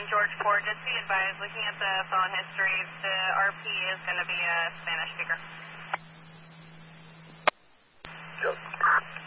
George Ford. Just be advised, looking at the phone history, the RP is going to be a Spanish speaker.